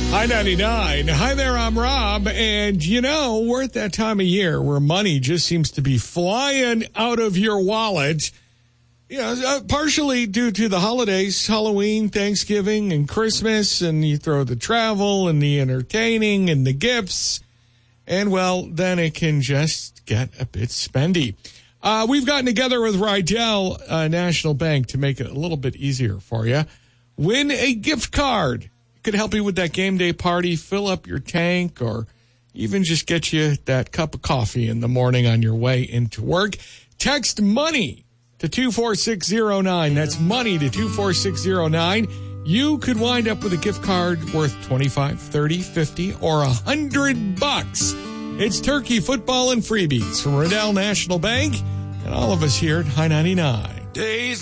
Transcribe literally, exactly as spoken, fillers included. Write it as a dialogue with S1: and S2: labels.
S1: High ninety-nine. Hi there, I'm Rob. And, you know, we're at that time of year where money just seems to be flying out of your wallet. You know, uh, partially due to the holidays, Halloween, Thanksgiving, and Christmas. And you throw the travel and the entertaining and the gifts. And, well, then it can just get a bit spendy. Uh, we've gotten together with Rydell uh, National Bank to make it a little bit easier for you. Win a gift card. Could help you with that game day party, fill up your tank, or even just get you that cup of coffee in the morning on your way into work. Text MONEY to two four six zero nine. That's money to two four six zero nine. You could wind up with a gift card worth twenty-five, thirty, fifty, or one hundred bucks. It's turkey, football, and freebies from Rydell National Bank and all of us here at High ninety-nine. Days